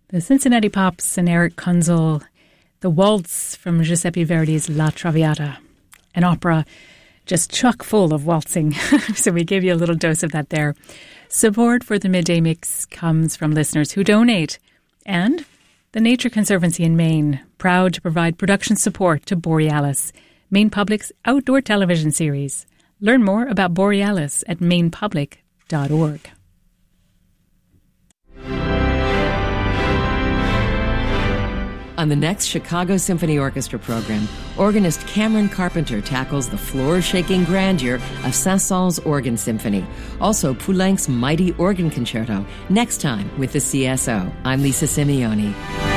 The Cincinnati Pops and Eric Kunzel, the waltz from Giuseppe Verdi's La Traviata, an opera just chock full of waltzing. So we gave you a little dose of that there. Support for the Midday Mix comes from listeners who donate. And the Nature Conservancy in Maine, proud to provide production support to Borealis, Maine Public's outdoor television series. Learn more about Borealis at mainepublic.org. On the next Chicago Symphony Orchestra program, organist Cameron Carpenter tackles the floor-shaking grandeur of Saint-Saëns Organ Symphony. Also, Poulenc's mighty organ concerto, next time with the CSO. I'm Lisa Simeone.